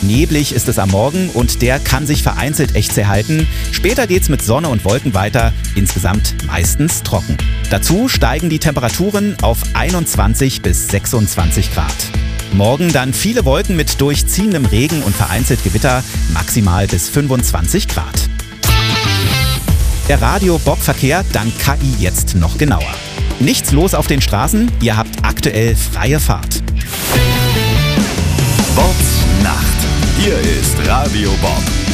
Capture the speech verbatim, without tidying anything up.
Neblig ist es am Morgen und der kann sich vereinzelt echt zerhalten. Später geht's mit Sonne und Wolken weiter, insgesamt meistens trocken. Dazu steigen die Temperaturen auf einundzwanzig bis sechsundzwanzig Grad. Morgen dann viele Wolken mit durchziehendem Regen und vereinzelt Gewitter, maximal bis fünfundzwanzig Grad. Der Radio-Bob-Verkehr dank K I jetzt noch genauer. Nichts los auf den Straßen, ihr habt aktuell freie Fahrt. Bobs Nacht. Hier ist Radio Bob.